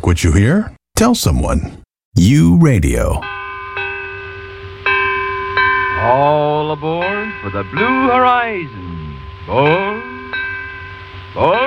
Like what you hear? Tell someone. You Radio. All aboard for the Blue Horizon. Board.